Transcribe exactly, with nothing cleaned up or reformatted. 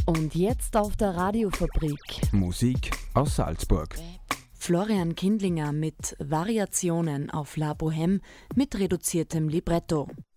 Und jetzt auf der Radiofabrik. Musik aus Salzburg. Florian Kindlinger mit Variationen auf La Bohème mit reduziertem Libretto.